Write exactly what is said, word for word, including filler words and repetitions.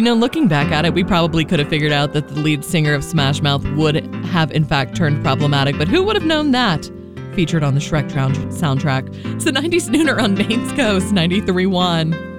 know, looking back at it, we probably could have figured out that the lead singer of Smash Mouth would have, in fact, turned problematic. But who would have known that? Featured on the Shrek soundtrack. It's the nineties Nooner on Maine's Coast, ninety-three point one.